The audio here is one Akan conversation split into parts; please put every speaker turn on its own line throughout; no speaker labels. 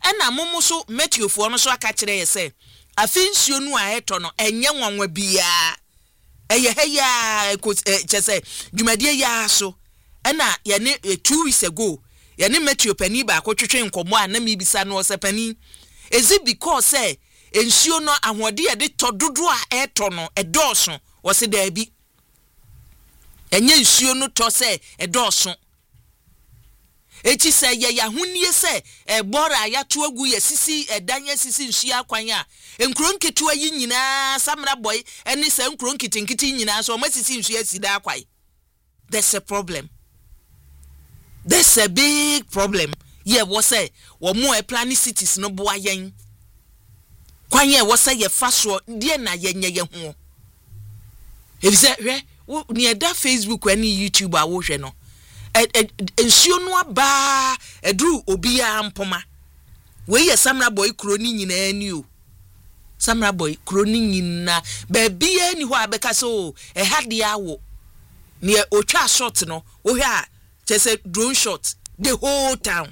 ena momo so metiofuo no so aka kire ye se afi nsuo no a eto no enye nwanwa bia eye heya chese dwumadie ya so ena ye ne 2 weeks ago ye ne metiopani ba akotwetwe nkomo a na mibisa no osepani ezi because say nsuo no ahode ye de tododo a eto no edoso wo se da bi enye nsuo no to say edoso echi se ye ya hunie se bora ya to agu ye sisi edanya sisi nsuo akwan a enkuro nketu ayi nyina samra boy eni se enkuro nkitinkiti nyina so ma sisi nsuo asida akwai. There's a problem. There's a big problem. Yeah, what say wo mo e plan cities no boa yen kwan ye wo say ye faso die na yenye ye ho if say hwe ni eda Facebook ani YouTube a wo hwe no nsuo no aba edru obi a mpoma we ye Samra Boy kroni nyina ani o Samra Boy kroni nyina ba bia ni ho abeka so hade awo ni otwa shot no wo hwe a chese drone shot the whole town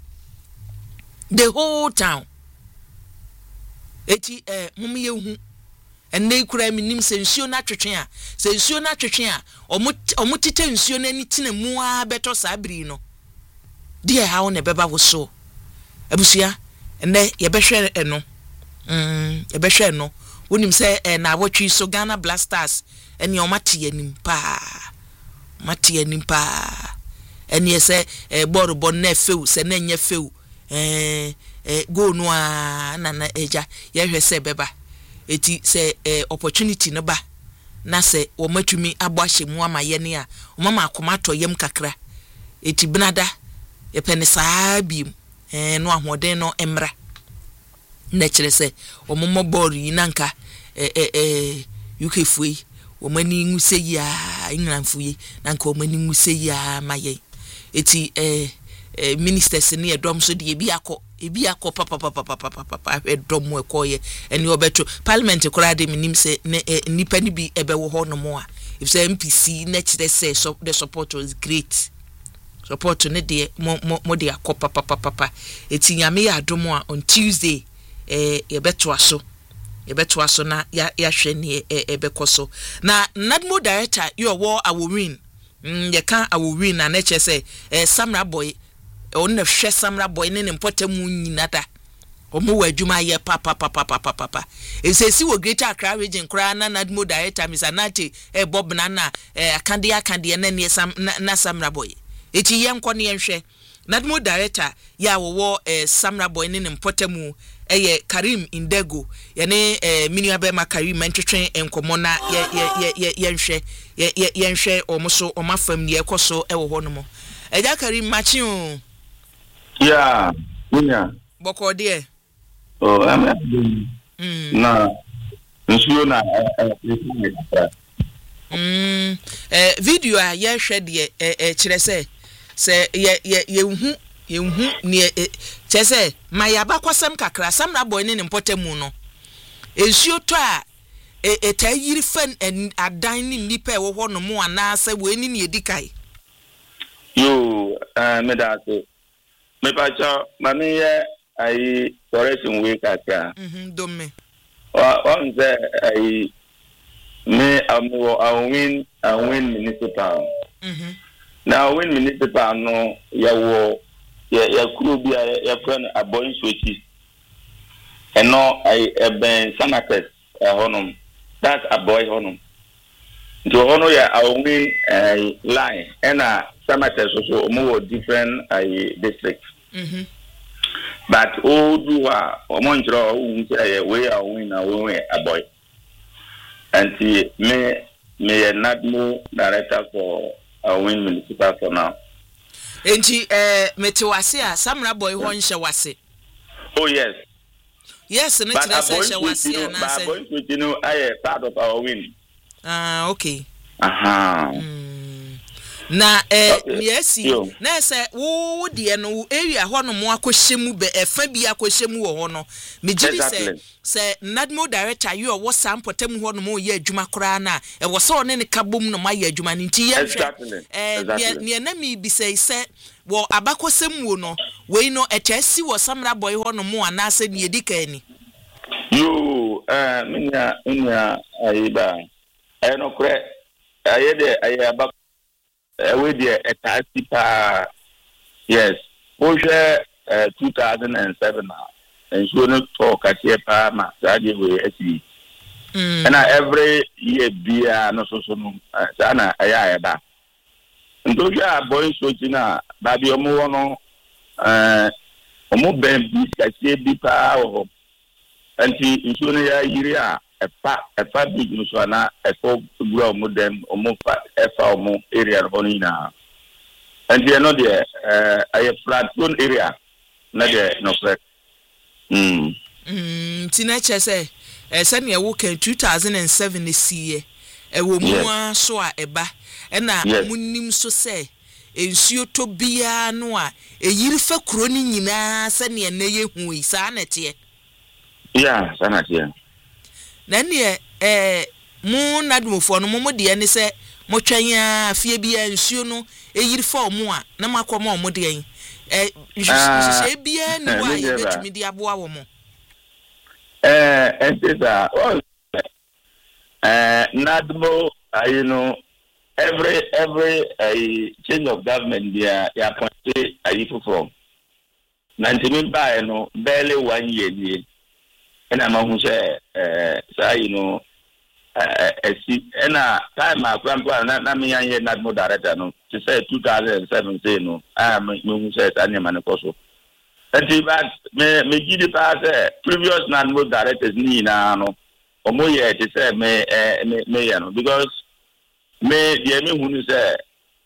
eti mum ye hu enne kura minim se nsuo na twetwe a se nsuo na twetwe a omutite nsuo na ni tena mu a beto sabri no de ha wo ne beba wo so abusia enne ye behwe eno ye behwe no wonim se na awotwi so Ghana Blasters ene o mate anim pa ene se borubo na feu se na nya feu go no na eja ye hwe se beba eti se opportunity no ba na se wo matumi abo ahye mu amaye ne a o mama akomato yem kakra eti benada ye pene saa biem no ahoden no emra na kire se o momo boru yi nanka UK fui o mani nguse ya England fui nanka o mani nguse ya maye eti ministers ni edom so de ebi akọ papa edom ekoye eni obeto parliament kora de minim se nipa ni bi ebewo ho no mo a if say MPC na kire say so the support was great support ne de mo de akọ papa eti nyame ya adom a on Tuesday yebeto aso na ya hwe ne ebekoso na Nadmo director yo wo awowin ye kan awowin na che say Samra Boy on na hwe Samra Boy ne mpotamu nyinada omo wa adwuma ye papa esesi wo Greater Accra region kra na Nadmo director Misanate Bob na akande na ne Samra Boy eti ye nko ne hwe Nadmo director ya wo Samra Boy ne mpotamu Karim Indego yene miniabema Karim mentwetwen enkomo na yenhwe omoso omafam ne ekoso ewo ho no mo eja Karim machi o
yeah munya
boko de
na nsuo na
video a ye hwe de kire se ye hu ni chese mayaba kwasam kakra Samra Boy ne mpotamu no ensuo to a etayiri fan adan ni nipa e wo ho no mo anase we ni edikai
yo medase me pacha mami ye ai correction we kakra
domme
on say ai me I win municipal now win municipal no ya kuro bia ya friend aboy switches eno ai ben sanates honum that's a boy honum do hono ya awin line ena sanates so mo different districts but all do omo njro we awin na we aboy and me Nadmo director for awin municipal for now.
Enti metewase a Samra Boy ho nhye wase.
Oh yes.
Yes, na tira se nhye wase na say.
But you know I part of our win.
Okay.
Aha.
Na yes na say wo de no area ho no mo akohyemu be efa bi akohyemu wo ho no megiri say Nadmo director you wo sampotam ho no mo ye adwuma kora na wo so ne kabom no ma ye adwuma nti ye hwe ne na mi bi say wo abakosem wo no we no echesi wo samra boy ho no mo anase ne edika ni
yo minya ayiba eno kre ayede ayaba we de etasi pa yes o je 2007 and so no talk at here pa ma saje we esi and every year bia no so no sana ayaba ndo ya boy so tina ba bi omo wono omo ben bi kasie bi pa o anti nso no ya yiri a efa big no so na efo gura omo dem omo fa efa omo area no na anti no de aye flat zone area na de no flat
tina chese sane e wo kan 2007 sie e wo mu so a eba e na munnim so se ensuo to bia no a eyiri fa kuro ni nyina sane na ye hu isa na te
yeah sana te
na ne mu nadmofo no mo de ne se mo twan afie bia ensuo no eyiri fa omo a na makoma omo de se bia ni wa ye betumi de aboa wo mo
entesa nadmo you know every change of government there ya appointed ayifu from 19 by no barely 1 year there and I'm who say you know and time I grandpa na me yan nadmo director no to say 2007 say no I am who says anyman koso until that me give the pass previous nadmo directors ni na no omo ye to say me you know because me the me who say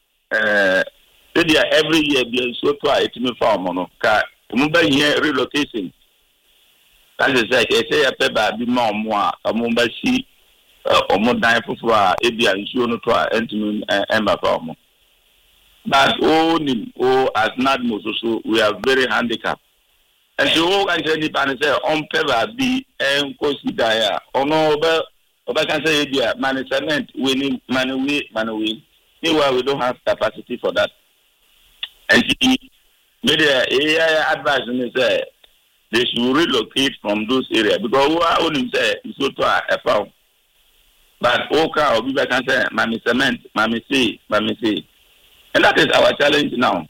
every year be so try it me farm no ka omo ba here relocation that is like say a peba bi ma omo a omo ba si omo dan foforo a e bia nsuo no to a entimi emba farm but as nadmo so we are very handicapped and so can say ni pan say on peba bi en consider ya ono Oba can say management winning money. Meanwhile, we don't have capacity for that. And media advice me say they should relocate from those areas because who are only say is so to a farm. But Oka or people can say management, mammy say, and that is our challenge now.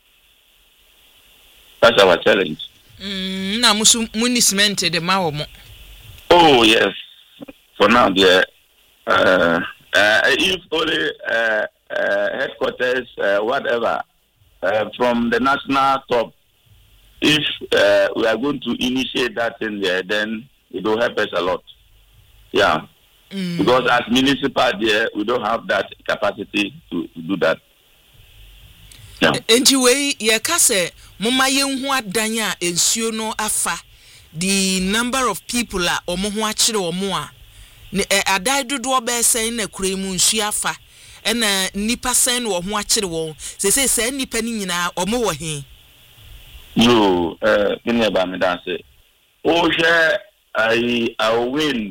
That's our challenge.
Na musu municement de mawo.
Oh yes. For now, there, if only headquarters, whatever, from the national top, if we are going to initiate that in there, then it will help us a lot. Yeah. Because as municipal there, we don't have that capacity to do that. Yeah.
Anyway, ye kase mama yenhu adanya ensuo no afa the number of people a omo ho akire omo a adai dodo be sen na kuremu nsu afa na nipa sen wo ho akire wo se nipa ni nyina omo wo he
yo me ba me dance o je I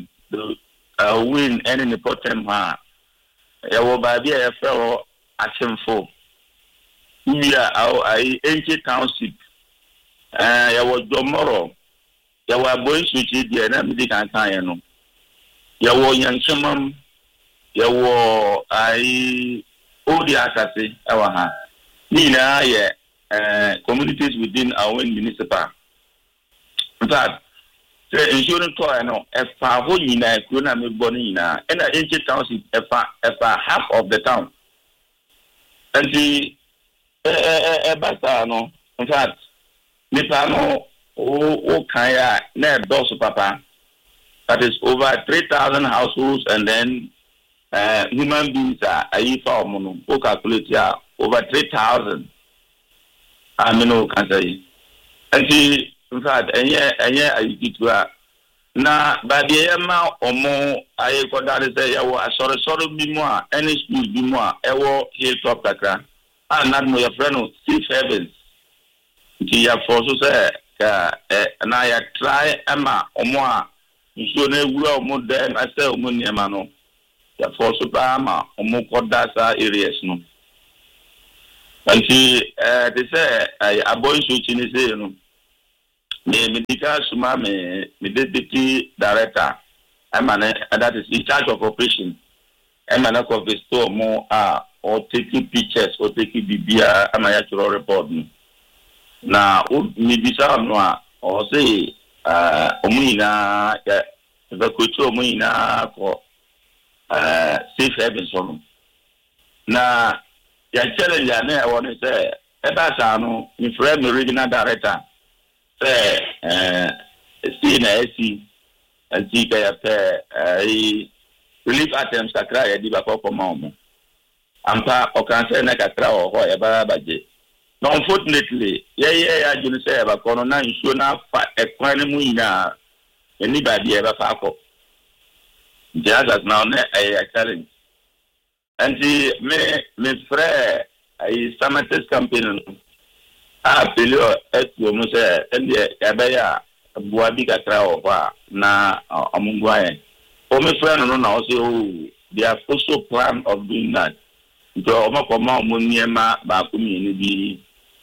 win any important ha ya wo ba bia ya fe wo achemfo ya I enter township ya wo domoro ya wo boy switch dia na me di kan ya no ya wo yanchemam ya wo odi asase awa ha ni na ye communities within our own municipal in fact the insurance to no efa ho nyina ekuro na me bɔ ni nyina and the township efa half of the town and the basta no in fact nipa no o kan ya na dosu papa. That is over 3,000 households, and then human beings are we calculate over 3,000. I mean, no can say. And see, in fact, I na by the Emma or more, I got that say, sorry, be more, any school be more, hilltop background. And not more your friend, 6 heavens. You have also say, and I try Emma or more. So ne wura mo dem ase o mo niema no ya for super ama o mo koda sa areas no Anti they say a boy switching is no. Me medical suma me deputy director. I'm that is in charge of operation. I'm an of the store more or taking pictures or taking BBA am actual report. Now me bisa no or say omina the kucho omina for safe haven so. Na ya challenge ya na I want to say eba sa no in frame regional director say see na see and see ka relief items kakra ya di ba ko mo ampa o kan say na kakra o ho e ba baje no unfortunately ya junu say ba ko no na nsuo na fa ekwan mu ina eni ba di e ba fa ko just as now na challenge. And me frère ay samates campaign apelio etu mo se ende abaya buabi kakra o kwa na amungwae o me frère no na o se o they have also plan of doing that so o makoma mo niema ba ko mi ni bi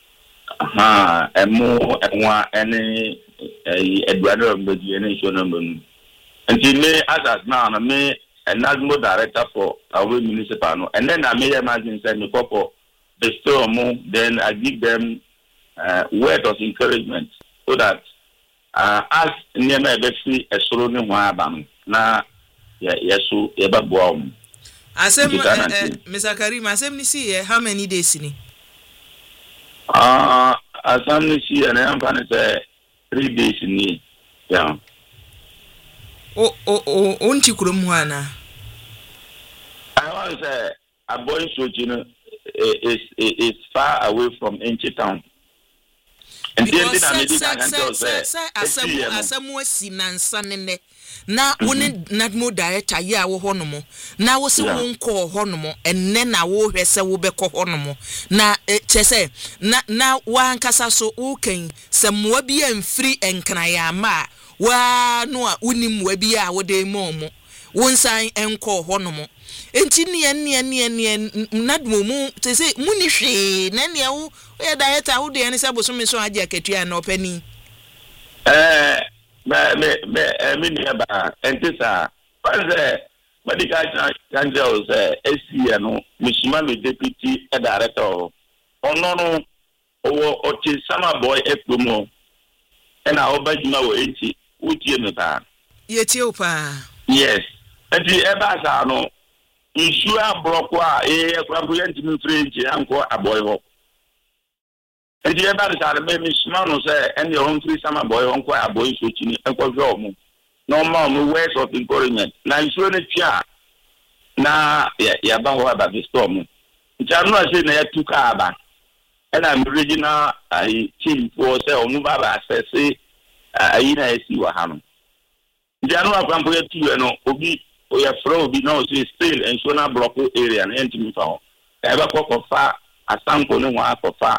emu enwa ene Eduardo Mbedi ene so na mbonu nti me as now na me and national director for our municipal, and then I may imagine send me for the store more. Then I give them word of encouragement so that as near my free a surrounding one na yesu eba boam.
Asem Mr. Karim, asem ni see how many days ni?
Asem ni see and I'm going to say 3 days ni. Yeah.
Unchi kurumwana.
I want to say a boy shooting is far away from Inchi town. And
because asamu sinansanene na woni nadmo director ya wo honomo na wo se won ko honomo enne na wo hwese wo be ko honomo na chese na wankasa so uken samwa bi amfiri enkran ya ma wa no a unim wa bi a wo de momo wonsan enko honomo enti ne nadmo mu tese muni hwe na ne wo ya director wo de ne se bosomi so age akatua na opani me niaba entisa panze medical angel say SC no misuma me deputy director ono o ti sama boy ekpomo e na obaduma wo enti utie me pa yetie opa
yes enti e ba sa no isu abroko a kwampo yenti me frente anko aboy ho enti e ba sa me misuma no say ene on free sama boy onko aboy so chini enko hwe omo normal no words of encouragement na isu ne tia na ya ba ho aba the storm nti anu ase na ya tuka aba ena original team for say onu baba access ayi na esi wa ha no nti anu akwampo ya tu no obi o ya fro obi na o say still ensure block area na enti fa ho e ba kofa asanko no wa kofa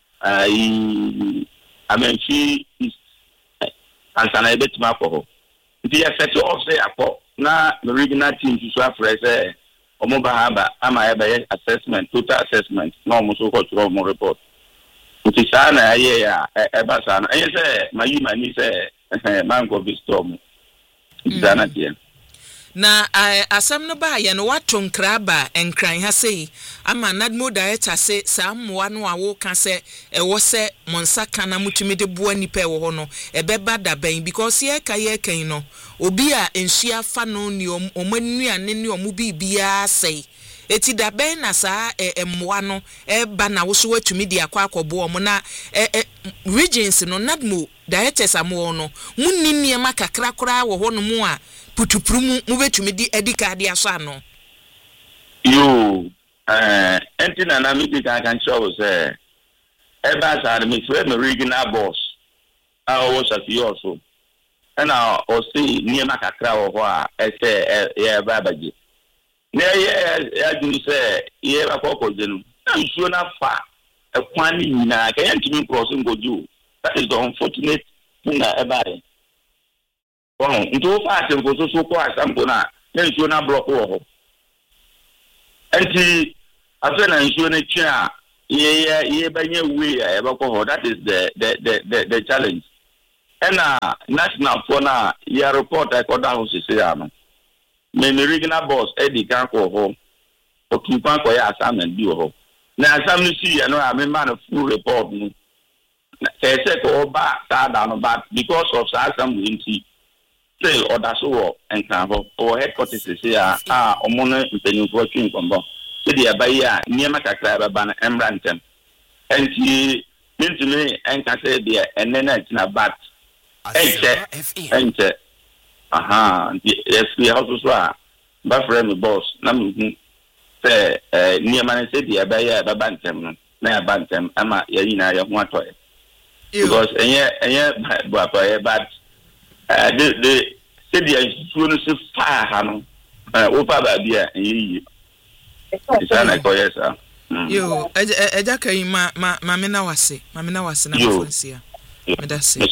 amenchi ansana ebetima ko nti ya set off say akọ na the regional team to afre say omo ba haba ama ya ba assessment total assessment na omo so ko tro mo report nti sana ya e ba sana e say mayima ni say mango bistom dana tie
na asam no ba ye no waton kraba enkran ha sei ama nadmo director se samwa no awo ka se e wo se monsa kana mutumi de boa nipa e wo ho no e beba da ban because ye kan no obi a enhia fa no ni omanuane ni omu bibia sei eti da ben na sa emwa no e ba na wo so watumi de akwakobo omo na regions no nadmo directors amo no munni niema kakra kora wo ho no mu a putuprumu mu betumi di edika dia so ano
yo entina na mi kan show say e ba sa me frame regional boss was at you also and o see niema kakra wo ho a e say e ba baje na ya do say ye ba kokko jenu na nsuo na fa e kwan ni nyina ka yantimi cross ngoju that is the unfortunate thing about it. Oh, into fast and go so quite sample na nsuo na block wo ho enti aso na nsuo na twa banye way that is the challenge. And national for now, your report I got down to say many regional boss Eddie can't go home or keep on for your assignment do home. Now some see I'm man of full report. Say back down back because of some winty say or that's all and can or headquarters say omona in working from the Abaya near Macaclava ban Embrantem. And he means to me and can say there and then it's not bad. Enter. Aha, yes, we also but friend boss. Say near man said the Abaya Babantem, na Bantem, Ama Yarina, you want to because but the city is soon as fire Hano, Opa Babia, and it's an echo, yes, sir.
Yo, Ejaka, Mamina was in Afonsia. Medasi.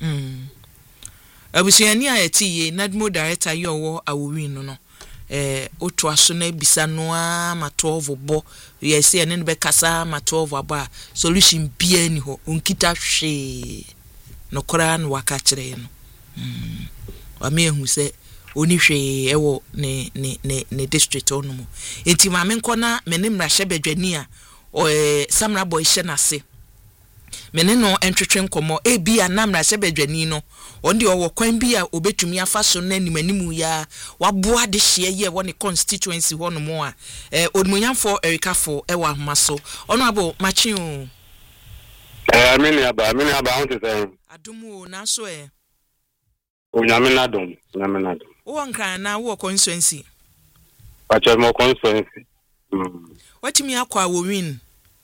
Abusiani ayeti Nadmo director yo wo awuwin no. Oto aso na bisa no a ma 12 bo. Yes, ene ne be kasa ma 12 aba. Solution bia ni ho. Onkita hwe. No kora no waka kire no. Wa me ehu se oni hwe ewo ne district onu mu. Enti ma me nkona me ne mra hye badwani a Samra boy hye na se. Mene no entwetwe nkomo ebi anamra hye badwani no onde owo kwan bi a obetumi afa so na animanimu ya waboa de hye ye woni constituency hono mo a odmunyamfo erikafo ewa maso ono abo machi o
amini aba want to say
adumu na so
nyamina dum
wo nkran na wo constituency
pacho mo constituency
watimi akwa wo win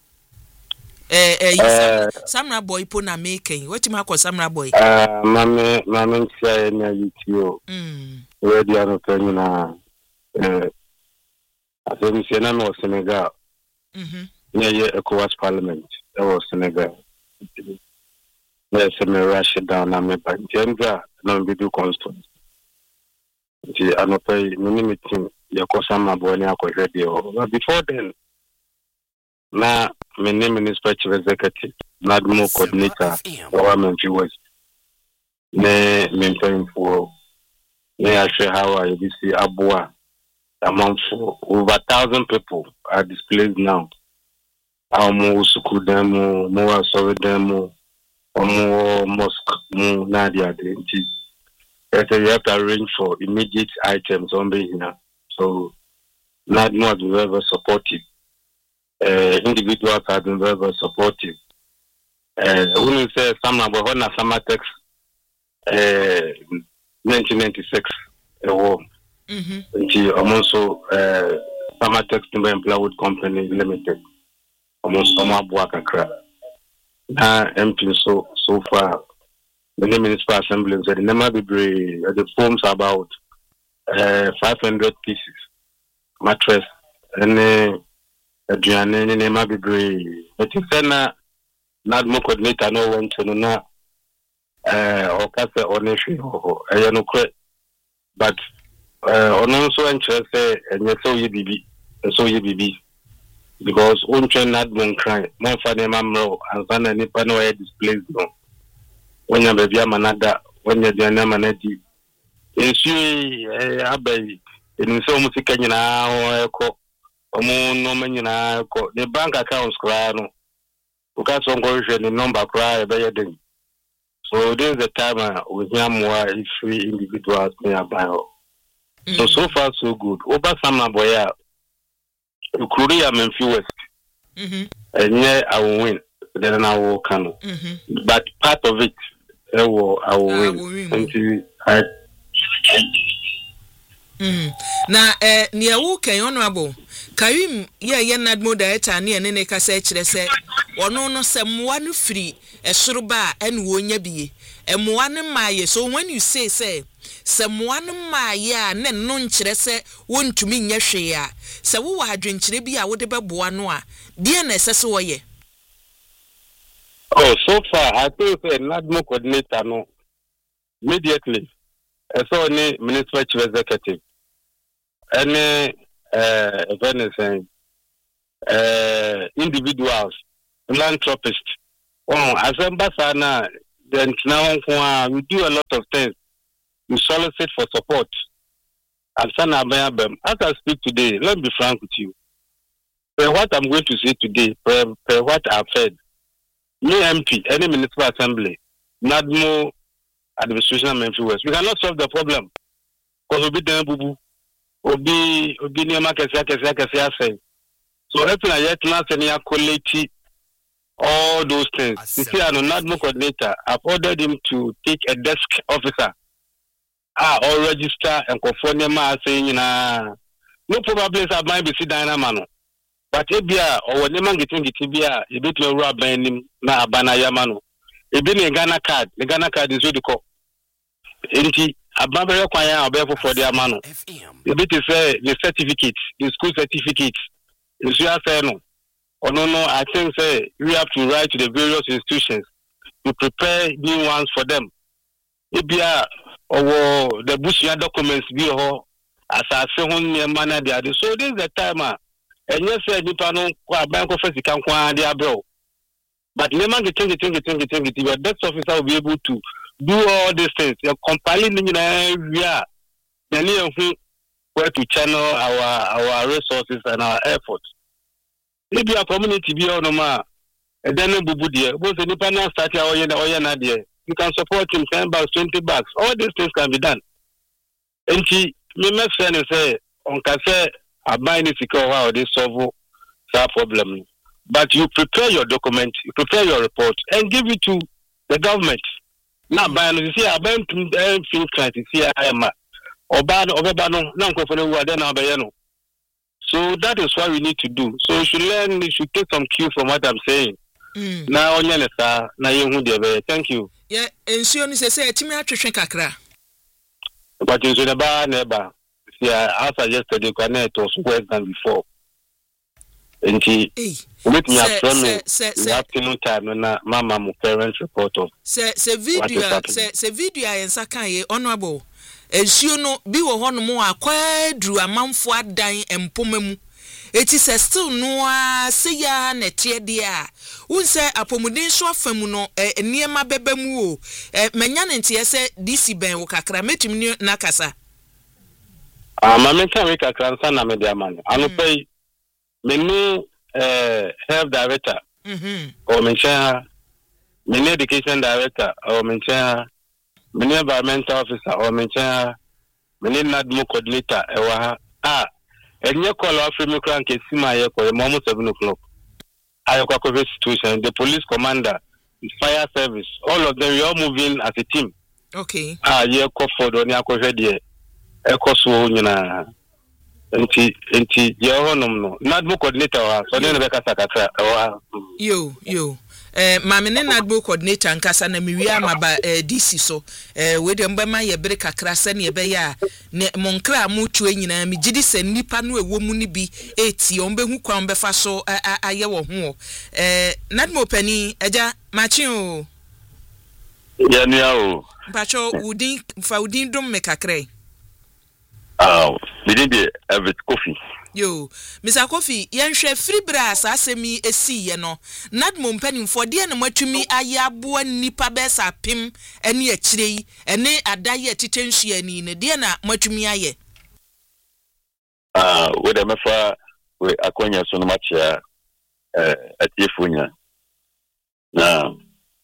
Samra boy po na making. What you call Samra boy?
Mama say na UTO. Where the other thing na I think say na no Senegal. Yeah, ECOWAS Parliament. That was Senegal. Yes, me rush down na me pa. Jenga na be do constant. Ti anopai mini meeting ya ko Samra boy ni akọ radio. But before then na my name is Chief Executive, Nadmo Coordinator, Government West. Me maintain for me actually how I see Abua among for over 1,000 people are displaced now. More school demo, more sorry demo, or more mosque, more Nadia. You have to arrange for immediate items on the here. So Nadmo has been very supportive. Individuals have been very, very supportive. When you say some about when Samatex 1996 war, I'm also Samatex Timber Plywood Company Limited. Almost Omabwakakra. Now, MP so far, the municipal assembly said the number the forms about 500 pieces mattress and. Adrian ne ma bebre eti na Nadmo coordinator no went to na o ka se onehwe ho eya no kre but ono so enche se enye so ye bibi because on train Nadmo nkran mo fa ne mamro ansa na nipa no displaced no wonya ba bia manada wonya bia na manadi ensu abai enso mu sika nyina ho ekọ no manyina ko the bank accounts kra no uka so ngorhwe the number kra e be yedin so this is the time we hear more if we individuals nearby so far so good over some boya Korea Memphis West and I will win then I will come but part of it I will win until I
na near who can honorable Karim ye Nadmo director ne ne ka se kire se ono no se moa no free esoroba en wonya bie emoa ne maaye so when you say se moa ne maaye a ne no nkire se wontumi nya hwe a se wo wa adwenkire bi a wo de beboa no a de na se se wo ye
oh so far I think Nadmo coordinator no immediately so ni minister chief executive any event saying individuals, philanthropists. As ambassador, then now we do a lot of things. We solicit for support. And as I speak today, let me be frank with you. Per what I'm going to say today, per what I've heard, no MP, any municipal assembly, NADMO administration of Memphis West, we cannot solve the problem. Because Obi Niyama Kesiya say. So helping a yet not any quality, all those things. You see, I'm a NADMO coordinator. I've ordered him to take a desk officer. Or register and conform saying, no probably I might be see dynamano. But Ebia or Neman getting Tibia, a bit no rub him na Abana Yamano. A bit a Ghana card, the Ghana card is really called. Inti, a Barbara Quaya, or for the Amano. A bit is the certificate, the school certificate. Is you say no. Or no, I think say we have to write to the various institutions to prepare new ones for them. Ebia or the Bushia documents be as I say one manner they are. So this is the time. And yes, you know, bank office can quite bro. But Neman the your desk officer will be able to do all these things. You're compiling in area. Then you where to channel our resources and our efforts. Maybe a community be on and then bubu dear. Both the Nippon start or nadia. You can support him 10 bucks, 20 bucks. All these things can be done. And she may say on cassette. I bind it because how they solve that problem. But you prepare your document, you prepare your report, and give it to the government. Now, by you see, I bind to everything to see I am or bad or bad. So that is what we need to do. So you should learn, you should take some cue from what I'm saying. Now, thank you.
Yeah, and so you say, Timmy, to shrink a crack.
But you should never. Yeah, as yesterday, it was worse than before. And he with me afternoon time, and Mama, parents report of. Say
video, and Sakai, honorable. As you know, be one more acquired drew a month for dying and pomemu. It is a still no say ya netia dear. Who say a pomudation femuno near my bebemu. Manyan and tia said, DC Ben Wakakra met him near Nakasa.
Mamma can make a grandson of media man. I will pay many health director or mention many education director or mention many environmental officer or mention many NADMO coordinator. And your call of me crank is my almost 7 o'clock. I have a situation, the police commander, the fire service, all of them, we all moving as a team.
Okay.
Yeah, call for the Nyako Ekoso nyina enti je honom no NADMO coordinator so ne be kasa katra
yo mame ne NADMO coordinator nkasa na miwia maba DC so we de mbema ye bere kakra se ne be ya ne monkra mutu nyina mi gidi se nipa no ewo mu ni bi eti on be hu kwan be fa so aye wo ho NADMO pani eja machi o
ya ni o
mpacho udin dum me kakrai.
We did every coffee.
Yo, Mr. Coffee, Yanshre free brass, asemi esi yeno. NADMO penning for dear no matumi ayabu nipa besa pim, any a tree, and ne a diet tension in a dear matumi aye.
With a mefa, we acquire so much at Yefunya. Now,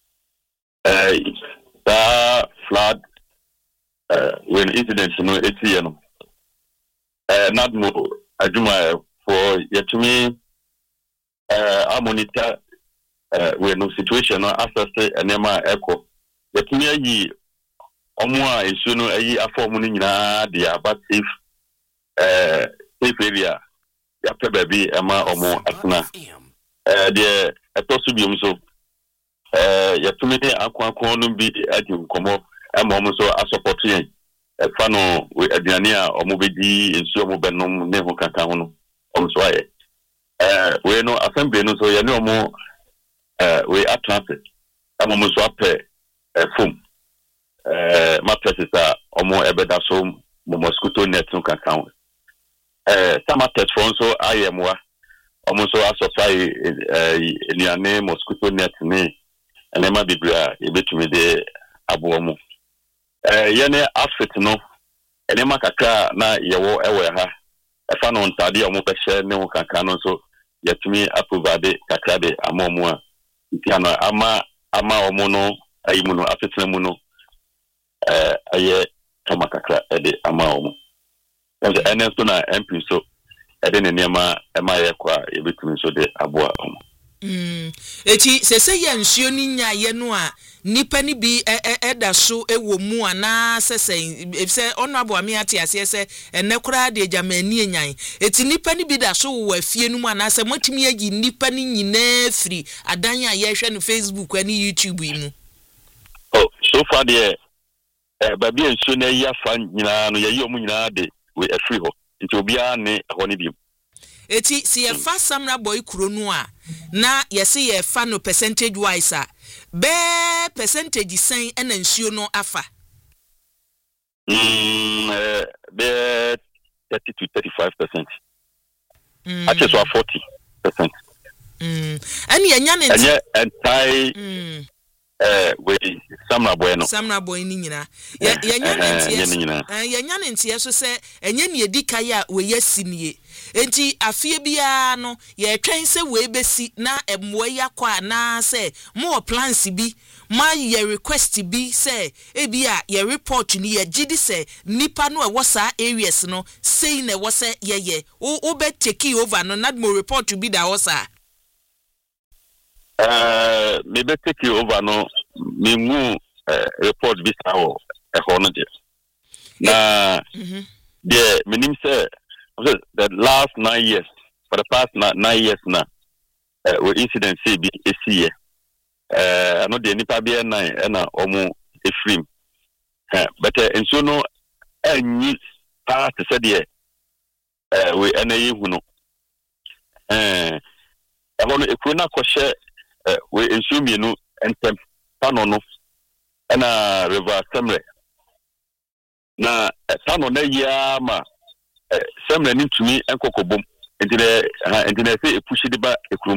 the flood, when incidents, it's yeno. Not more Ajuma for Yatumi our monitor we no situation after say Nema Echo. Yatumi yi omwa isuno ayi aformu nyina dia but if safe area ya pe baby ema omo atuna de etosubium so Yatumi akwa no bi adi nkomo ema omo so support yen fano we aduania omobedi ensu omobenom ne ho kaka ho no omso aye we no assembly no so ye ne omo we atlantic omo so apɛ foam mattresses omo ebeda so mosquito net no kaka ho sama test for so ayemwa
almost so supply in your name mosquito net me and then my biblia a bit me the abuomo yene outfit no and then makaka na yewo ewe ha efa no ntade omo pehye ne ho kanka no so yetumi approve de kakra de amomo a ntiano ama omo no ayimu no afetena mu no aye kama kakra de ama omo and so na MP so ede ne niema ema ye kwa ebetumi so de aboa omo
eti sese ye nsuo ni nya ye no a nipa ni bi eda so ewo mu ana sese ono aboa me ate ase se ene kura de jamani enyan eti nipa ni bi da so wo afie no mu ana se motimi agi nipa ni nyina free adan a ye hwe no Facebook ani YouTube mu
so far there baby nsuo na ya fa nyina no ye yi omu nyina de we free ho nti obia ne ho ne bi
eti si ye fa Samra Boy kuro no a na ye se ye fa no percentage wise a be percentage sen ena nsuo no afa
be 30 to 35%. Actually so 40%.
And ye nya ne
entire we Samra Boy no
Samra Boy ni nyina ye nya ne ye nya ne ntie so se enye ne edika ya we yasinie enti afie bia no ye twen se we besi na emwo yakwa na se mo plans bi ma ye request bi se ebia ye report ni ye gidi se nipa no e wosa areas no sei na wo se ye o be take over no na mo report bi da wosa
me be take over no me mu report bi sa ho e ho no de na the minim say the last 9 years for the past 9 years now we incident say bi esi no de nipa bi na omo efrim but enso no anyi part say de we enayi hu no no ekru na kohye we enso mienu entem pano no na river Semre na pano na ya ma Semre ni tumi enkokobom entine se epushi de ba ekrum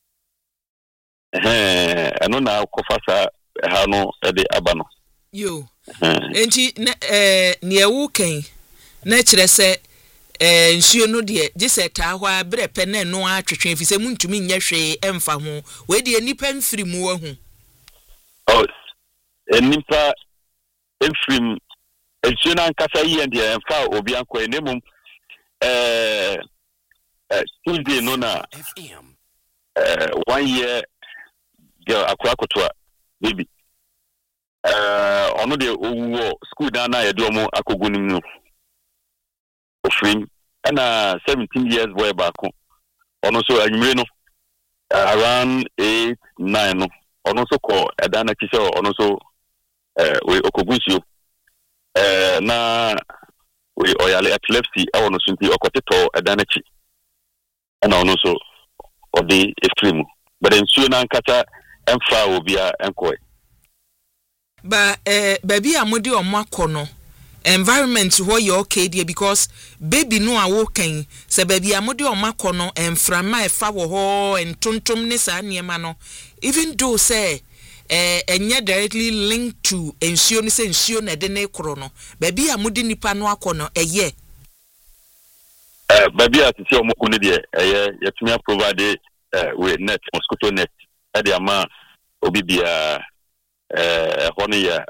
eno na kofasa ha no de aba no
yo enti ne ewu kan na kire se nsuo no de gise taa ho abre pe na no atwetwe efise muntumi nya hwe emfa ho we de nipa mfiri mu wa hu
nipa efrim nsuo na nkasa yi de emfa obi anko enemum Tuesday no na 1 year girl akwakotoa baby ono de owo school da na yedo mo akogunim no ofrim na 17 years boy back ono so anyumre no around 8 9 no ono so ko edana kise ono so we okogunsio na we oyale epilepsy ono so nti okoteto edana chi na ono so odi extreme but ensuo na nkata emfa obia enkoe
ba baby amodi omako no environment wo ye okay there because baby no a wo kan se baby amodi omako no enframa efa wo ho entontom ne sa niema no even though say enye directly linked to ensuo ni se ensuo na de ne kro no baby amodi nipa no akono eye
baby atisi omoko ne de yetumi provide with net mosquito net ade ama obibia hono ya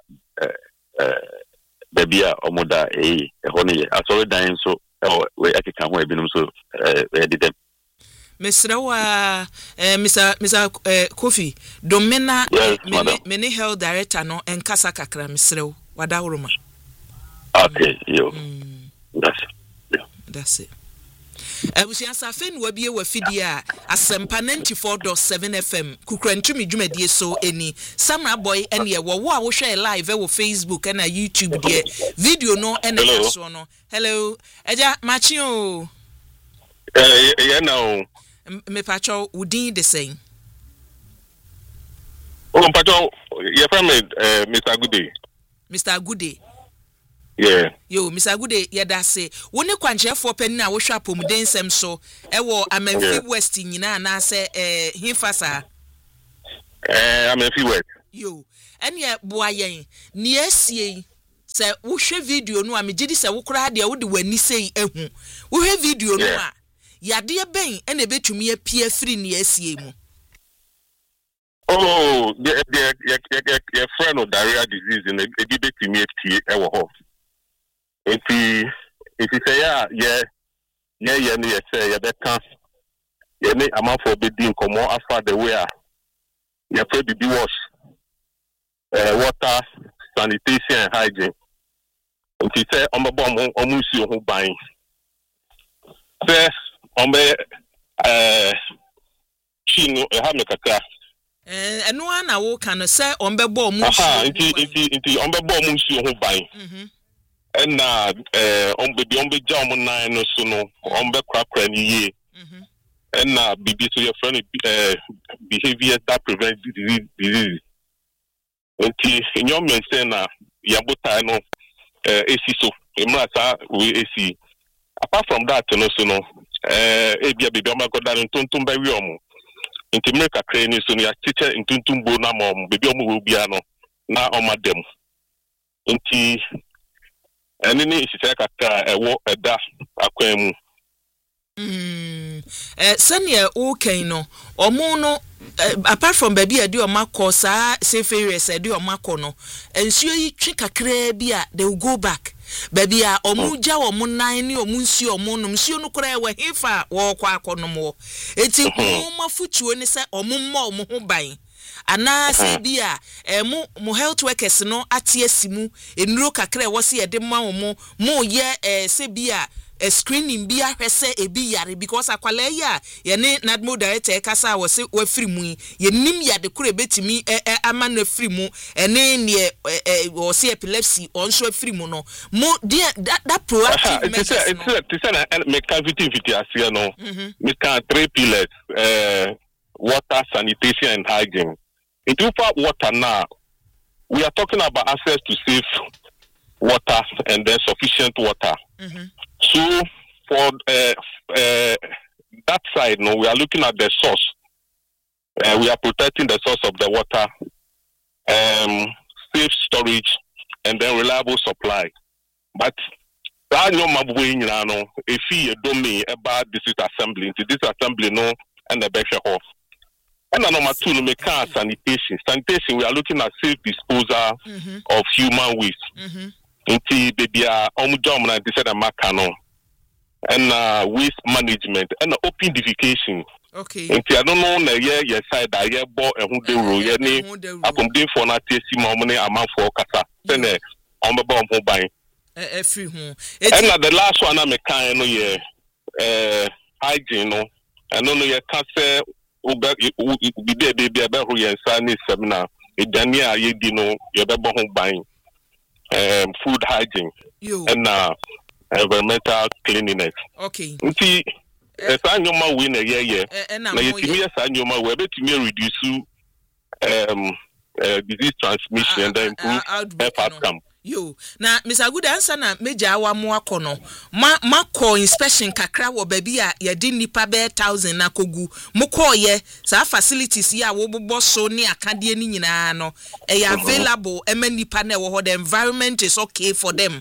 baby a omoda hono ya asori dan so we akeka ho ebinum so edidem
Mr. Mr. Kofi Domina many health director no enkasa kakra Mr. Wadawroma.
Okay, yo.
That's it. Abusiansa fen wabie wafidia asempa 94.7 FM kukrantumi dwumadie so eni Samra Boy ene ye wo a wo hwe live wo Facebook na YouTube de video no ene so no hello eja machi o
yeah now
me pacho udin de same
pacho your friend Mr. Goody Yeah.
Yo, Miss Agude, yadase. Wone kwanche for penny na wo hwa pomuden sem so. Ewo Amenfi West nyina na se hifasa.
Amenfi West.
Yo, ene boa yen. Ni asie se wo hwe video no a megidi se wo kura de wo de wani sei ehu. Wo hwe video no a yade ben ene betumi apia free ni asie mu.
Oh, your friend of diarrhea disease in a debate in EFT ever off. If you say say you better you need amount for bidding come more after the way you afraid to be wash water, sanitation and hygiene. If you say on the bomb almost you who buying. Say on the chino hamekaka.
Eno ana wo kan say ombebo mu
inti ombebo mu nsi ho ban na ombeja om nan no so no ombe kwakra ni ye na bibi so your friend behavior that prevent disease inti inyo mense na yabuta no esi so emrata we esi apart from that no so no ebia bibi o magoda ntontom ba wi omo inti make a crane so ya teacher intuntumbo na mom bebi omo bia no na omadem inti eni ni isise kaka ewo eda akwan mu
senior okay no omo no apart from baby ade o makọ sa safe areas ade o makọ no ensuo yi twe kakra bia they will go back baby a omuja omu nan ni omunsi omu no msio no kora we hefa wo kwa akonom wo eti homa futuo ni se omumma omu ho ban ana se bia mu health workers no atie simu enuro kakra wo se yede ma omu mu ye se bia a screening be a hwese ebi yare because akwala ya ye ne nadmo director kasa wo se wa free mu ye nim ya de kure betimi ama na free mu ene ne wo se epilepsy on so free mu no mo that proactive measures
it's me cavity asia no me can 3 pillars water, sanitation and hygiene. In water now we are talking about access to safe water and then sufficient water. So for that side, no, we are looking at the source. We are protecting the source of the water, safe storage, and then reliable supply. But that no mabwe no, if you don't mean about this assembly, no, and the better off. And number 2, we can sanitation. Sanitation, we are looking at safe disposal of human waste. Inti baby omujom na decide makano and waste management and open defecation.
Okay.
Inti I don't know na ye side that ye bo ehun de ro ye ni akomde for na tesi ma omne amanfo kasa sene omba omho ban
free hu
and the last one na me kan no ye hygiene no and no ye ka se ubi de baby ebe ro ye nsa ni seminar edani a ye di no ye be bo ho ban food hygiene and environmental cleanliness.
Okay.
Nti esa nyoma we na ye na yetimi esa nyoma we betimi reduce disease transmission and then improve health outcome.
Yo na Mr. Good answer na meja awa mo akono ma call inspection kakra wo baby a ye di nipa be 1000 na kogu mo call ye sa facilities ya wo bobo so ni akade ni nyina no e available e ma nipa na wo the environment is okay for them.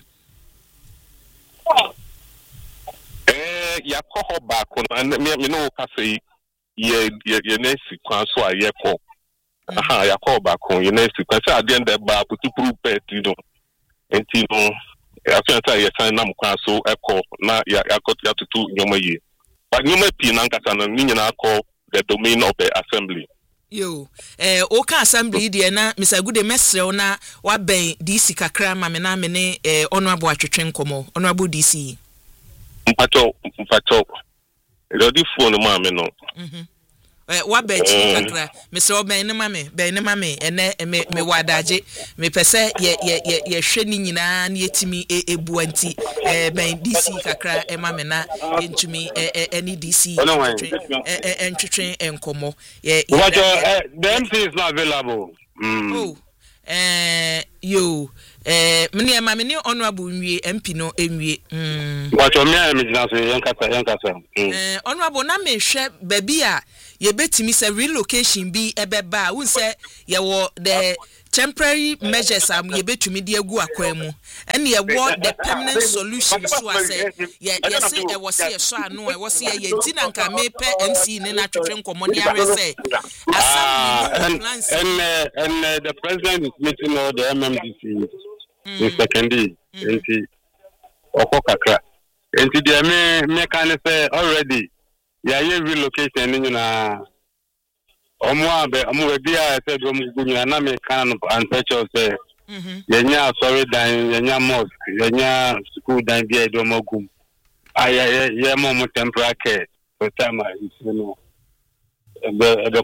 Ya ko back on me no ka say ye nesi kwan so a ye ko ya ko back on ye nesi kwan say at the end ba putu pet you know. Enti no after ye sign nam kwa so eko na ya tutu nyoma ye but nyoma pi na nkata na ni nyina akọ the domain of the assembly.
Yo oka assembly de na Mr. Good mesrew na wa ben DC kakra ma me na me ne honorable atwetwe nkomo honorable DC
mpacho the phone ma me no
wa ben kakra Mr. Ben ne mame ene me wadaje me pese ye hwe ni nyina na yetimi ebuanti ben DC kakra e mame na yentumi any DC entwetwe enkomo
the MC is not available.
Yo mene ma mene honorable nwie MP no enwie
but o me am jina so yankasa
honorable na me hwe baby a ye betimi se relocation bi ebeba won se ye wo the temporary measures am ye betumi de agu akwan mu ene ye wo the permanent solution so as ye say e wo se ye so ano e wo se ye ti na nka me pe MC ne na twetwe nkomo ne are say plans
and the president is meeting all the MMDC in secondary enti okokakra enti de me kan say already ya ye relocation ni na omo bia say do mu gunya na me kan no antecho say yenya sorry dan yenya mosque yenya school dan bia do magum ye mo temporary care for time you know the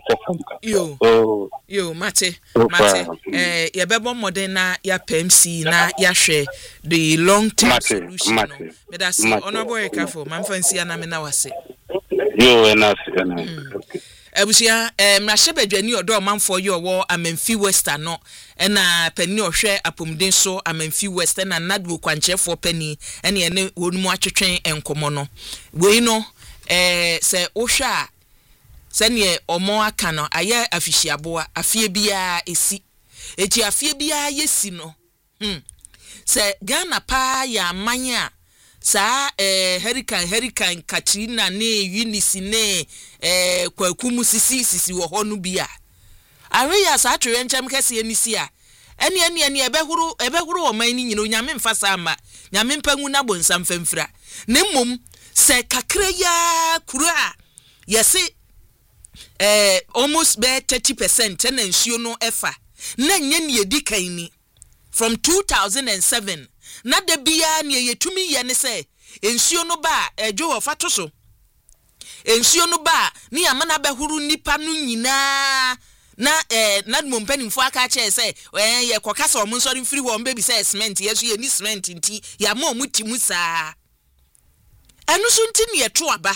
yo mate ye bebo modern na ya PMC na ya hwe the long term solution no me da say honorable Ekafo man fancy ana me na wase
yo enough
Ebusia mrahye badwani odo manfo ye owo Amemfi Western no na pani ohwe apomden so Amemfi Western na nadwo kwanchefo pani ene ene wonum atwetwen enkomo no wei no se ohwe a sene omo aka no aye afihyiaboa afie bia esi eti afie bia yesi no se Ghana pa ya manya sa hurricane Katrina ne Eunice ne kwakumu sisi wo ho no bia are ya sa atwe nchem kese enisi a ene ebehuru o man ni nyino nyame mfasa ama nyame mpangu na bonsam famfira ne mmom se kakra ya kuru a yesi almost be 30% na nsuo no efa na nye ne edikan ni from 2007 na de bia ne yetumi ye ne se nsuo no ba edwo ofato so nsuo no ba ni amana behuru nipa no nyina na na mompanimfo aka che se ye kokasa o monsori mfiri ho mbebi se cement yeso ye ni cement nti ya ma omutimu saa enu so nti ne yeto aba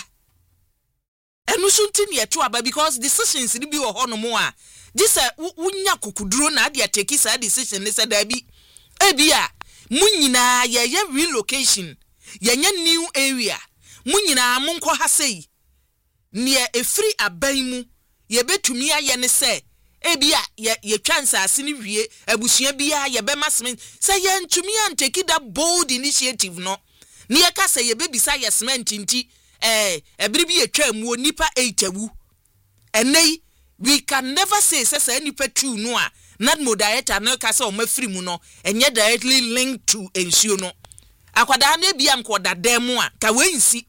because decisions ni bi wo ho no mo a this wunya kokuduro na ade ateki sa decision ne se da bi ebia munyina ye relocation ye new area munyina monko ha sei ne efri aban mu ye betumi aye ne se ebia ye chance asini wie abusua bia ye be masmen se ye ntumi anteki that bold initiative no ne ye ka se ye bebisa ye cement nti ebiri bi etwa mu nipa 8 awu enei we can never say nipa 2 no a not moderator no ka se o mafiri mu no enye directly linked to ensuo no akwada na bia nkoda demu a ka wensi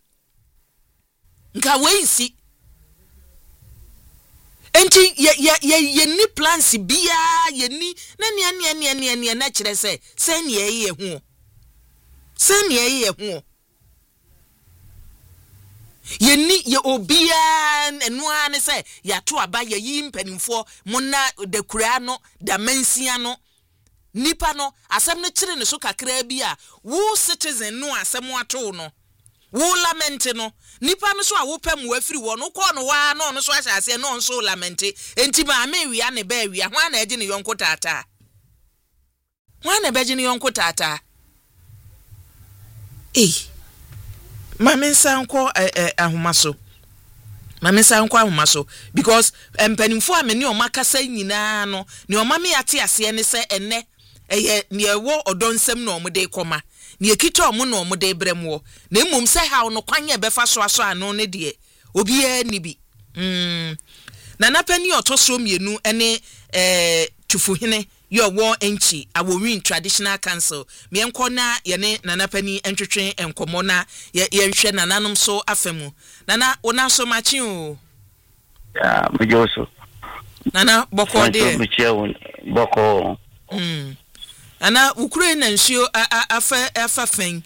enti ye ni plans bia ye ni na ne na kire se ne ye hu Yeni ye obia enu ane se ya to aba ye yi mpanimfo mona de kura no da mansia no nipa no asem no kire ne so kakra bi a wo citizen no asem ato no wo lament no nipa no so a wo pam wo afiri wo no ko no wa no so ahyase no so lament enti ba ma ewia ne ba ewia ho na eje ne yonko tata Mame sanko ahomaso because empanimfo ameni o makasa nyina no ne o mame ate ase ne se enne ne ewo odonsem na omde koma ne ekita omo na omde bremwo na mmom se ha no kwanye befa so aso ano ne de obi a ni bi na napani otoso mienu ene tufuhene yo wo enchi Awowin Traditional Council me enko na ye ne nanapani entwetwe enkomo na ye nhwe nananom so afemu nana wona so machi o
ya mujoso
nana boko de
boko
ana ukure na nsuo afa fen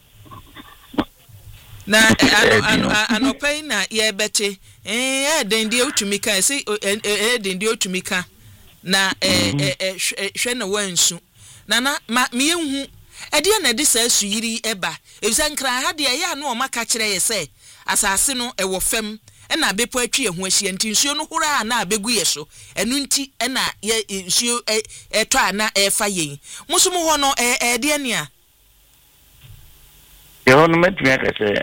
na anopai na ye bete dendi otumika se dendi otumika na hwe na wansu nana me hu ede na de sa suyiri eba ebisa nkra ha de ya na o maka kire ye se asase no ewo fam na bepo atwi ho ahia nti nsuo no hora na abegu ye so enu nti na ye nsuo eto ana efa yen muso mu ho no de ania
ye ho no metumi aka se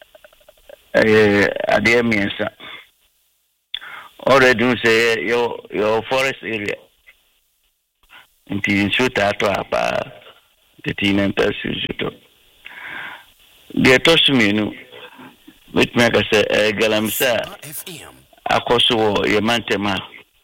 ade miensa already say your forest area nti nsuo ta to apa tetina ntasuto de tosuminu metumi aka se galamsa akoso ye mantema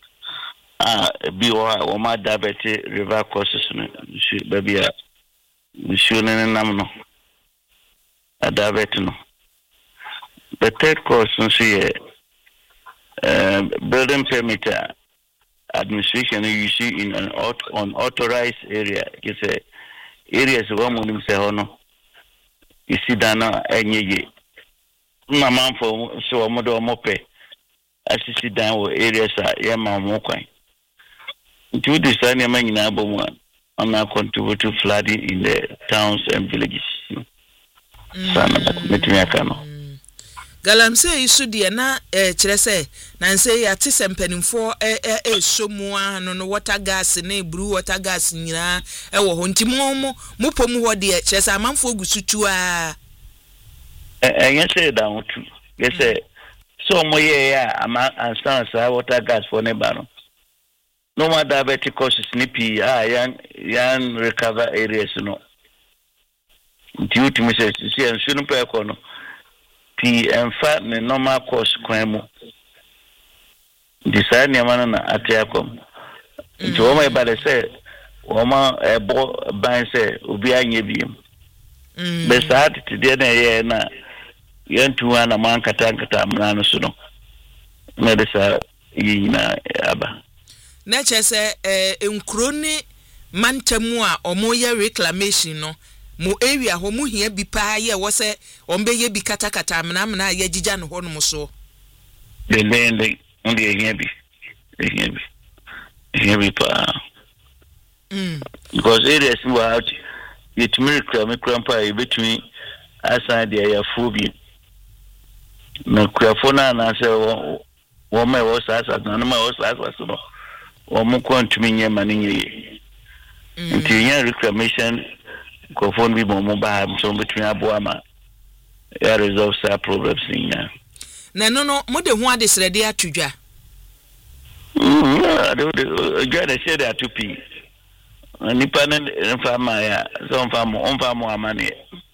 biwa o ma dabete river courses no babia nsuo ne nam no adabete no the third course nso ye building permit administration you see in an unauthorized area you say areas one money say hono you see dana enye na manfo so omodo omope asisi dan wo areas ya mamu kwan to this any man in Aboma and contribute to flooding in the towns and villages.
Galamse isu de na kire se na nse ya te sempanimfo somu no water gas na ebru water gas nyina wo ho ntimo mo pomu ho de kire se amanfo gusutu a
enya se da hotu ye se so mo ye ya ama ansan sa water gas for ne ba no no more diabetic causes nipi yan recover areas no due to me say nsuo pe ko no pi enfa ne normal course kwan mu decide ne man na atiakom nti o mai bale say o ma ebo ban say obi anye biem be saat ti de na ye na yentu ana man kata amna no so no me de sa yina aba
na chese enkuro ne mantamu a omoye reclamation no mo area ho mu hia bi pa ye wo se ombeye bi katakata amna ye gija no ho no so
de hia bi pa because areas were out it me grandpa between aside the phobia na krafona na se wo me wo sa na ma wo sa so omo kwantumi nyema ninye nti nya reclamation ko phone bi mo ba so between abo ama ya resolve sa problems nya
na no mo de ho ade srede atudwa
gya de shede atupi nipa ne mfama ya so mfamo amane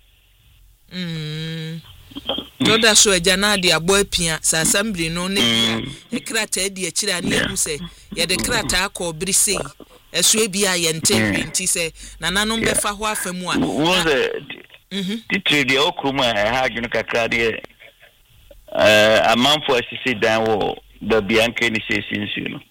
Joda so ejana de abo apia sa assembly no ne e krata de akira na ehu se ye de krata akọ brise eso ebia ye nti se nananom be fa ho afamu a
wo se titire de okrum a ha adwene kakra de amanfo asisi dan wo da bianke ni se sinsu no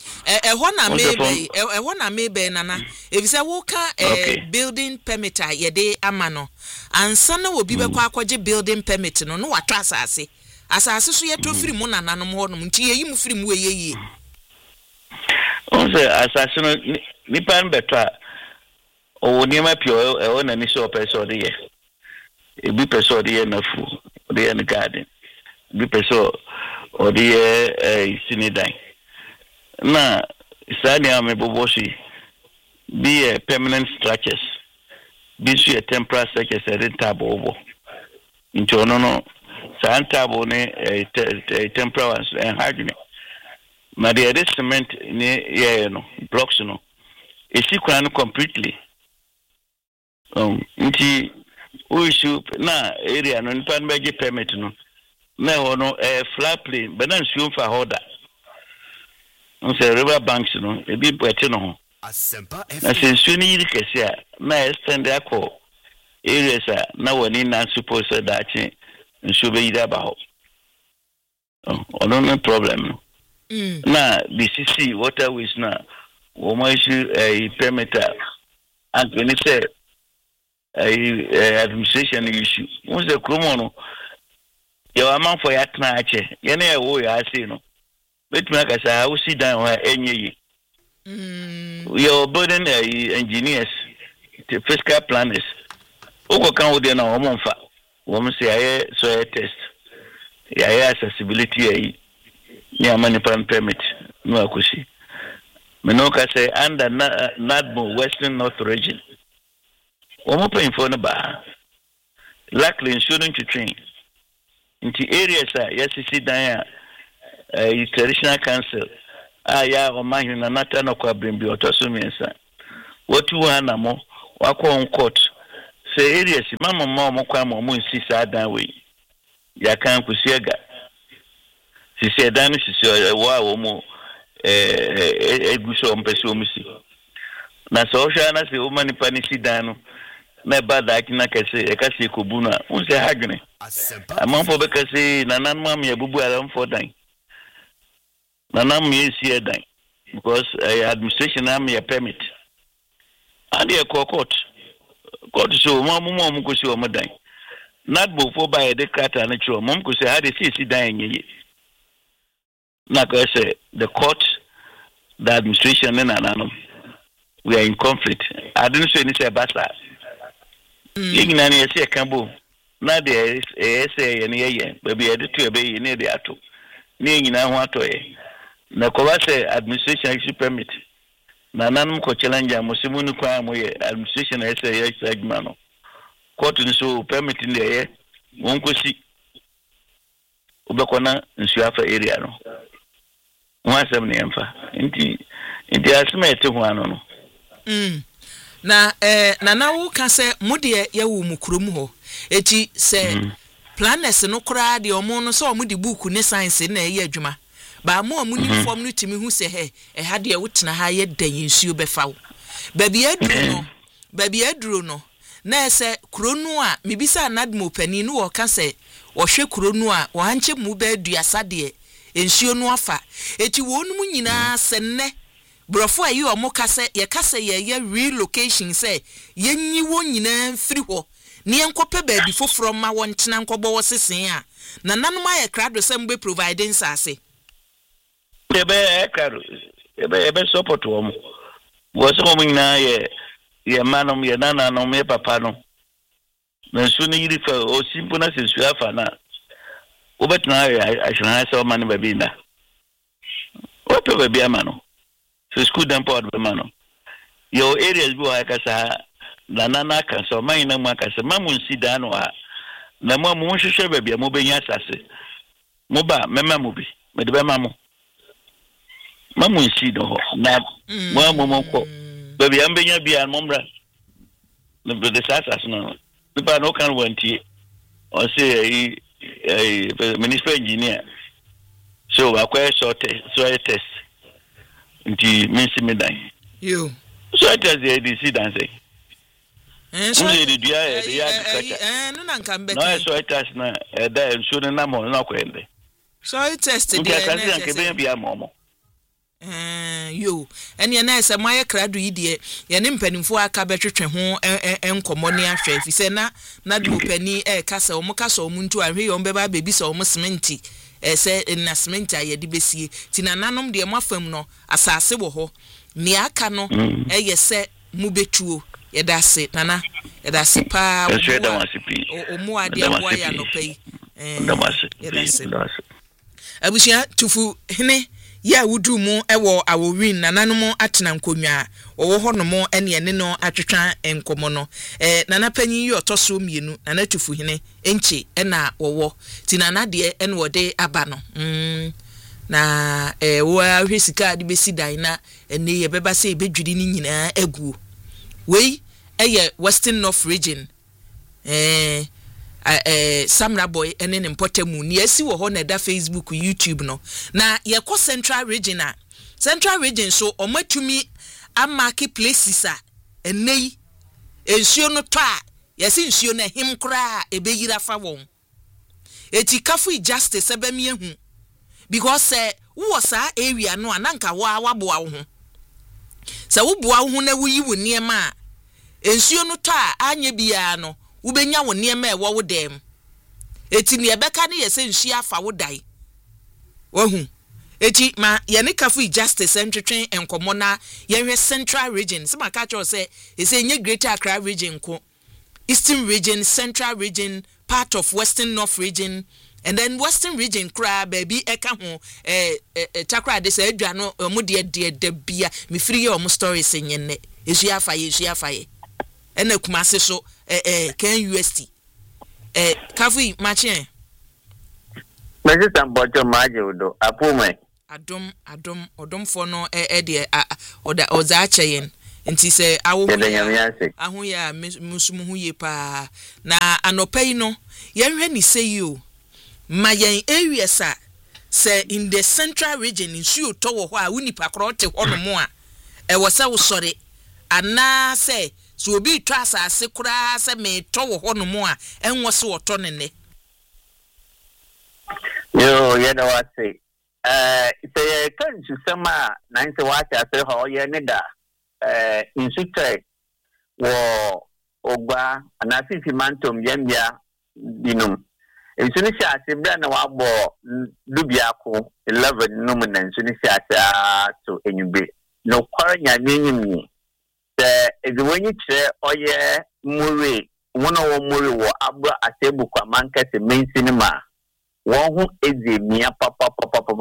ho na mebe nana ebisa wo ka building permit a ye de amano ansa na obi be kwa akwaje building permit no watwa asase so ye to firi mu nananom ho no nti ye mu firi mu ye
onse asase no ni pan betwa o ni ma pio e na ni so person de ye ebi person de ye na fu de ye na garden bi person o de sinidan na sani ame boboshi be permanent structures be a temporary structures at table over into no table ne temporary ones and hardly na the cement ne no blocks no e sikwan completely nti o issue na area no npan beje permit no na hono flat plain banan suo fa hoda on se river banks no e bi bwete no ho na se suo ni yiri kese a na extend akọ areas na woni na suppose da chi nsuo be yida ba ho no problem no na BCC waterways na wo mo issue permit and when it say administration issue won se kromo no your amount for yatna ache yene wo ya ase no betumi aka sa wo si dan ho enye your burden engineers the fiscal planners oko kan wo de na wo mfa wo mse aye soil test ya accessibility yi ni amani pan permit no akushi menoka say under Nadmo Western North region omo pay for no ba luckily insurance to train into areas yes see dan traditional council ya o man na nata no kwa brembi otoso miensa wotu wana mo wakọ court say areas mama mo kwa mo nsi sa dan we ya kan kusiega sisi dan sisi wa mo eguso mpese omisi na so hwa na se o mani pani si dan no na ba da kina kase e kase kobu na unse hagene amamfo be kase na nan mam ya bubu ala mfo dan na nam me si dan because administration am ya permit and ya court so mom ko si o madan not before by the kata na chiro mom ko say how dey see dan yen na ko say the court the administration na nanom we are in conflict I didn't say any say basa igna na say kambo na dey say yen yen baby e dey to e be yen dey ato ni nyina ho ato ye na ko ba say administration issue permit na nanum ko challenge amosimu ni kwa mo ye administration say yes agma no court ni so permit ni ye won ko si obekona nsu afa area no won asem ne emfa nti asema ete ho ano no na wo ka se mode ye wo mukrom ho eti se planners no kra de omo no so omo de book ne science na ye adwuma ba mo amu ni form no timi hu se he ha de wotena ha ye dan nsuo befawo baby aduro no na ese kronu a mebisa Nadmo pani no wo ka se wo hwe kronu a wo hanche mu ba aduasa de nsuo no afa eti wonum nyina senne brofo ayi omo ka se ye relocation se yenyi wo nyina mfiri ho ne enkope baby foforo ma won tena nkobo wo sesen a na nanom aye krado se mbe providing sase ebe support wo so mo nyina ye manom ye nana no me papa no na su ni yiri fa o simple na se su afa na obetna ya ashana se o mani baby na o to baby amano so school dem pod be mano your areas go akasa na nana ka so man na mu akasa mamu nsi da no a na mu hwehwe baby mo benya asase mo ba mema mo bi me de be mamu mamu nsi do na mo ko baby ambenya bia momra no the sasa no people no can want it or say municipal engineer so akwa soil test nti minsi medan
you
so test the ADC dan say so the dia
no na nkan be
no so test na da so na mo na kwende
so test the
na ke be bia momo
yo ene na ese maye krado yi de ye ne mpanimfo aka betwetwe ho enkomo ne ahwe fi se na Nadmo pani kasa o mukasa o muntu ahwe yo mbeba bebi se o cementi ese na cement aye de besie ti na nanom de mafam no asase wo ho ne aka no ye se mu betuo ye da se nana ye da se pa o mu ade abo ya no pai abusia tufu hene ya wudu mu ewo awowin nananom atena nkonwa wo ho no mo ene no atwetwa enkomo no nana panyi yi otoso mienu nana tufu hene enchi na wowo ti nana de ene wode aba no na wo ahwesika de besi dan na ene ye beba se bedwiri ni nyina aguo wei eye Western North region Samra boy ene ne mpotemu ni esi wo ho na da Facebook YouTube no na ye ko Central region so omatumi amaki places a enei ensuo no to a yesi nsuo na him kra ebeyira fa won eti kafu justice ebemi ehu because wo sa area no ananka wa boa wo ho se wo boa wo ho na wuyi wo niema ensuo no to a anya bia no ubenya wo niema ewo wo dem eti ne ebeka ne yese nsu afa wo dai wahu eti ma ye ne kafu justice entwetwen enkomo na ye Central region sema ka cho se ese nye Greater Accra region ko Eastern region, Central region, part of Western North region and then Western region cry baby eka ho chakra de say adwa no mo de bia me free your stories nyenne esu afaye ena kumase so can UST kafu machi
Mrs. Ambojo Majodo apume
adom for no de oza acheyen nti se awo ahu ya musumu hu ye pa na anopai no yenhwe ni say o mayen area sa se in the central region in su to wo ho a unipa kro te ho no mo a e wo se wo sore ana se so obi twa asase kura se me to wo ho no mo a enwo se wo to ne ne
yo ye da wa say say kan su sama na nse wa ta se ho ye ne da insutre wo ogba na fifi mantom yambia binum insuni shase bra na wabo dubiako 11 num na insuni shase to enyube no kwara nyamenyim se eziwenyi kire oye muri wona wo muri wo abra atebu kwa mankete main cinema wo hu ezemia papa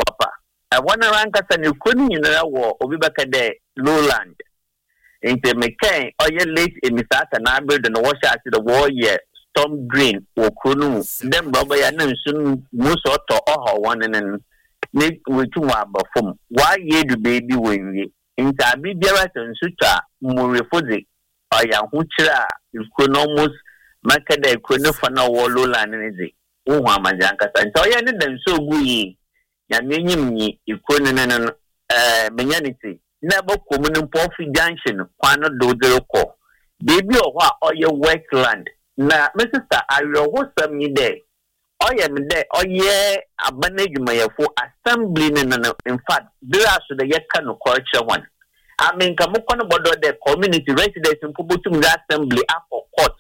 wana ranka sane koni nyina wo obibaka de lowland inte mekan oye late emisata na build no wash at the wall ye storm green wo kronu dem baba ya na nsun muso to oho wonen ni wetu wa bafom wa ye du baby wenwie inte abi biara nsuta murefodi oya hu kira economos makada ekono fa na wo lowland ne ze wo hu amajanka sa nti oye ne dan so guyi ya menyim ni ekono ne menyanity never common Pofi Junction, Quano Dodoko. Baby or what or your wetland. Na, Mr. I will some me there. I am there, oh yeah, a manage my for assembling in fact, there are so the Yakan culture one. I mean, Kamukon about the community residents in Pubutum assembly up for court.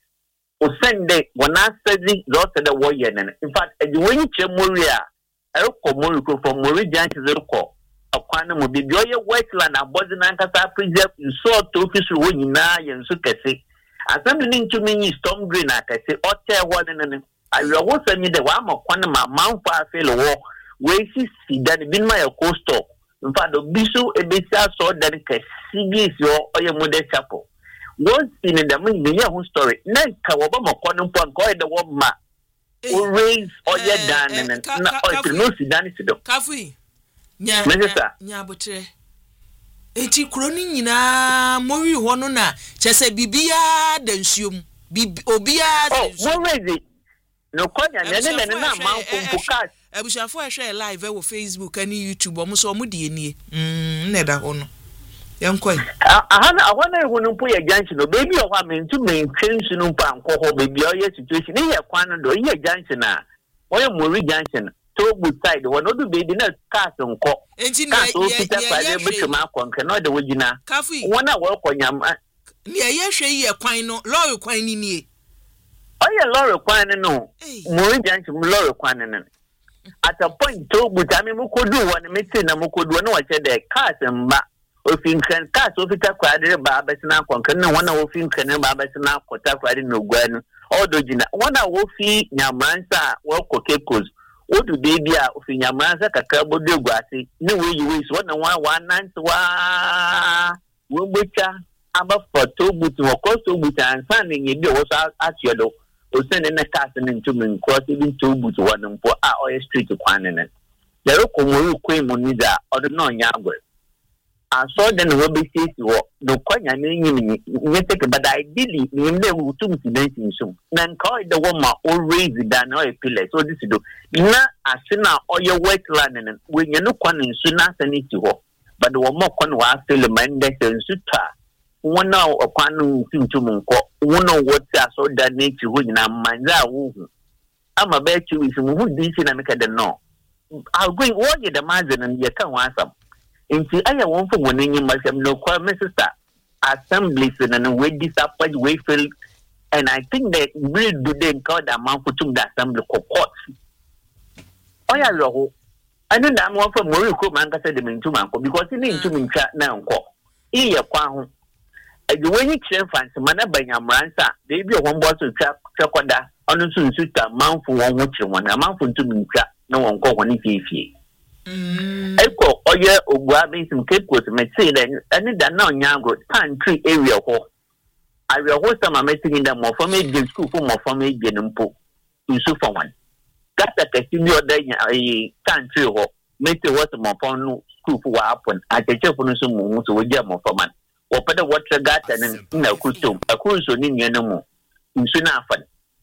O Sunday, when I said the warrior, in fact, a wing Chemuria, I will come from Moridian to the court. Akwana mo bibi oye wetland abodi na nkasa preserve so to office wo nyina ye nso kese assembly ni ntumi storm green akase ote wo ne ayo wo sami de wa makwana ma manfo afele wo we si dan bin ma ya coastal mfa do bisu ebisa so dan kasi yo oye model chapel wo sin in the me ya hu story na ka wo ba makwana mpo ko de wo ma o raise oye dan na o no si dan si do
kafu nya botre eti kroni nyina mori ho no na chese bibia da nsuom obia
already no konya ne na manfo mpuka
abushafo ahwe live wo Facebook ani YouTube omo so omo de enie ne da ho no yankoi ahana
hu no mpo ya junction no baby o ha mentu mentwensu no mpa anko ho baby o ye situation ne ye kwan do ye junction na oye mori junction to good side when do baby na cars nko cars o fita kwade bitima akwanka no de wogina wona wo kwanyam
ni ayehwe yi kwan no lorry kwan ni nie
oye lorry kwan no muri junction lorry kwan no at a point to good ami mukodu wona meti na mukodu no wache de cars mba ofinkan cars o fita kwade ba betina akwanka no wona wo finkan ba betina akota kwade no gwanu odo jina wona wo fi nyamansa wo kokekos odu baby a ofinyamansa kakra bodu gwase ne we so na wa nanti wa wo gbecha aba photo but wo kosto but ansa ne nyebi wo so atiedo o sene na cars ne ntumi cross even to but wo no mpo a oil street kwane ne there ko mo ko mu ni da odo no nya agwe aso de no be sisi wo no kwanya ne nyimi ni take but ideally ni mbe utum sidenti nso na nka de wo ma always dan o pillars so this do na asina oye wetland ne we nya no kwan nso na sanity ho but wo mo kwan wa feel mande nso ta wona okwan ntum nko wona woti aso da na chi ho nyina manza wo hu ama ba chi wi mu hu di na meka de no I'll go wo ye the margin and ye kan wasam inti aya won fo woni nyi masam no kwa my sister assemblies and we disappoint we feel and I think that we do them call that man for tum the assembly court oya lo anu na mo fo mo ko man ka se de mintu man ko because ni ntu minka na nko iye kwa ho the way you can find some man by your ransa, they be one bottle chocolate, on the soon suit a month for one watch one, a month for 2 minutes, no one call one if you. Echo, or yeah, or grabbing some cake with me, say then, and then now Yango, country area. I will host some amazing in the more for me, the school for more for me, Genumpo, in so for one. That's a senior day a country or make the water more for school for what happened. I take up on some moon to a jam of a man. Or better water garden and no custom, a cruise on in Yanamo. In soon after,